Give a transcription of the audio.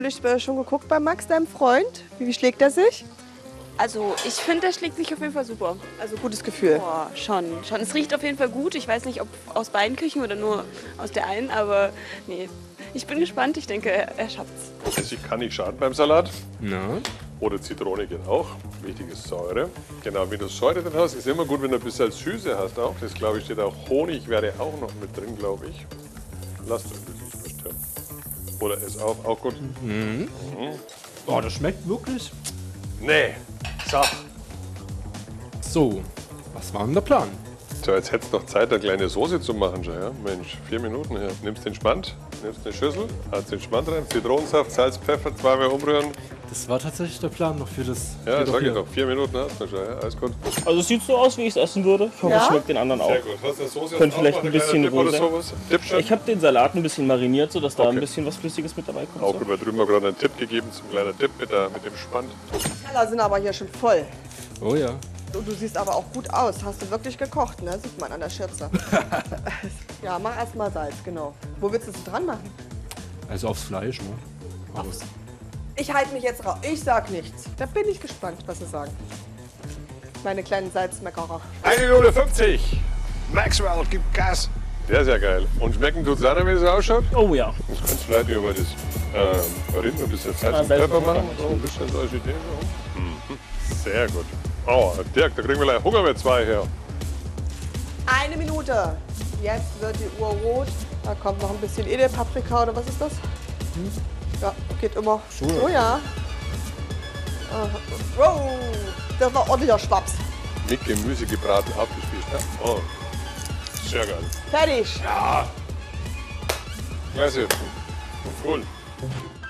Schon geguckt bei Max, deinem Freund? Wie schlägt er sich? Also ich finde, der schlägt sich auf jeden Fall super. Also gutes Gefühl. Boah, schon. Es riecht auf jeden Fall gut. Ich weiß nicht, ob aus beiden Küchen oder nur aus der einen, aber nee. Ich bin gespannt. Ich denke, er schafft's. Essig kann nicht schaden beim Salat. Na? Oder Zitrone geht auch. Wichtig ist Säure. Genau, wenn du Säure drin hast, ist immer gut, wenn du ein bisschen Süße hast auch. Das glaube ich steht auch. Honig wäre auch noch mit drin, glaube ich. Lass das wirklich verstehen. Oder ist auch gut. Oh, das schmeckt wirklich. Nee, sag. So, was war denn der Plan? So, jetzt hättest du noch Zeit, eine kleine Soße zu machen schon, ja? Mensch, 4 Minuten hier. Nimmst den Spand, nimmst eine Schüssel, hast den Spand rein, Zitronensaft, Salz, Pfeffer, zweimal umrühren. Das war tatsächlich der Plan noch für das. Ja, für sag ich hier. doch, 4 Minuten hast du schon, ja? Alles gut. Also es sieht so aus, wie ich es essen würde. Ich hoffe, es schmeckt den anderen auch. Sehr gut. Hast du eine Soße? Könnte vielleicht ein bisschen Dip oder rosa. sowas? Dip schon? Ich habe den Salat ein bisschen mariniert, sodass da Okay. ein bisschen was Flüssiges mit dabei kommt. Auch So. gut, weil drüben noch gerade einen Tipp gegeben, zum kleinen Tipp mit dem Spand. Die Teller sind aber hier schon voll. Oh ja. Und du siehst aber auch gut aus. Hast du wirklich gekocht, ne? Sieht man an der Schürze. Ja, mach erst mal Salz, genau. Wo willst du es dran machen? Also aufs Fleisch, ne? Aus. Ich halte mich jetzt raus. Ich sag nichts. Da bin ich gespannt, was sie sagen. Meine kleinen Salzmeckerer. 1 Minute 50. Maxwell gibt Gas. Sehr, sehr geil. Und schmecken tut's auch, wie es ausschaut? Oh ja. Das kannst du vielleicht über das Rind ein bisschen Salz und Salz Pfeffer und machen. Pfeffer. So ein bisschen so als Idee. So. Sehr gut. Oh, Dirk, da kriegen wir gleich Hunger mit 2 her. 1 Minute. Jetzt wird die Uhr rot. Da kommt noch ein bisschen Edelpaprika oder was ist das? Ja, geht immer. Oh ja. Wow, das war ordentlicher Schwaps. Mit Gemüse gebraten, aufgespießt. Ja? Oh, sehr geil. Fertig. Klasse. Cool.